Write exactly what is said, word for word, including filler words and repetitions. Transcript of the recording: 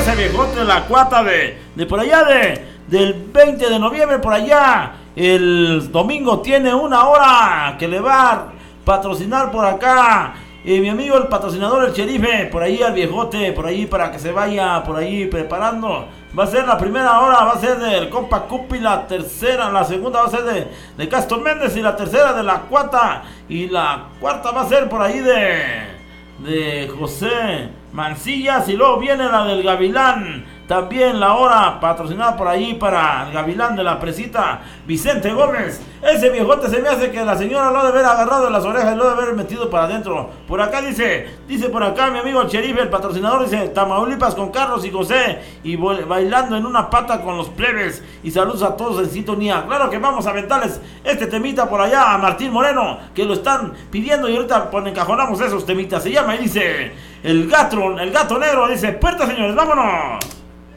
ese viejote de la cuata de, de por allá de, del veinte de noviembre, por allá. El domingo tiene una hora que le va a patrocinar por acá. Y mi amigo el patrocinador, el Sherife, por ahí al viejote, por ahí para que se vaya por ahí preparando. Va a ser la primera hora, va a ser del compa Cupi, la tercera, la segunda va a ser de, de Castro Méndez y la tercera de la cuata. Y la cuarta va a ser por ahí de, de José Mancillas y luego viene la del Gavilán. También la hora patrocinada por ahí para el Gavilán de la Presita, Vicente Gómez. Ese viejote se me hace que la señora lo ha de haber agarrado de las orejas y lo ha de haber metido para adentro. Por acá dice, dice por acá mi amigo el Sheriff, el patrocinador, dice Tamaulipas con Carlos y José y bailando en una pata con los plebes. Y saludos a todos en sintonía. Claro que vamos a aventarles este temita por allá a Martín Moreno, que lo están pidiendo y ahorita pues, encajonamos esos temitas. Se llama y dice, el gato, el gato negro, dice, puerta señores, vámonos.